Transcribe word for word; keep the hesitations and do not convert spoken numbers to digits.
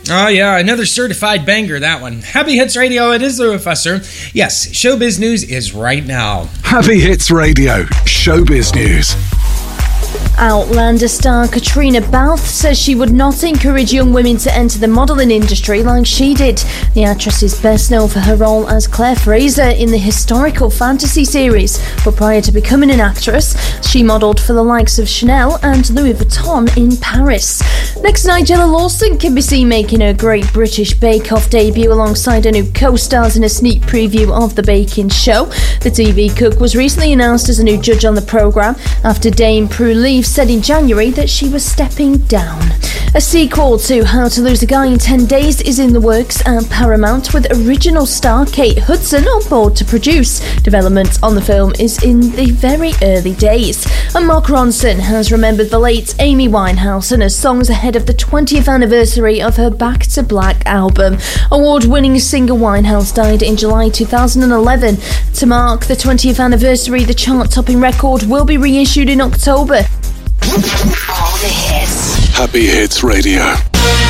Oh, yeah, another certified banger, that one. Happy Hits Radio, it is the Professor. Yes, showbiz news is right now. Happy Hits Radio, showbiz news. Outlander star Katrina Balfe says she would not encourage young women to enter the modelling industry like she did. The actress is best known for her role as Claire Fraser in the historical fantasy series, but prior to becoming an actress, she modelled for the likes of Chanel and Louis Vuitton in Paris. Next, Nigella Lawson can be seen making her Great British Bake Off debut alongside her new co-stars in a sneak preview of the baking show. The T V cook was recently announced as a new judge on the programme after Dame Prue Leave said in January that she was stepping down. A sequel to How to Lose a Guy in ten days is in the works at Paramount, with original star Kate Hudson on board to produce. Development on the film is in the very early days. And Mark Ronson has remembered the late Amy Winehouse and her songs ahead of the twentieth anniversary of her Back to Black album. Award-winning singer Winehouse died in July two thousand eleven. To mark the twentieth anniversary, the chart-topping record will be reissued in October. All the hits. Happy Hits Radio.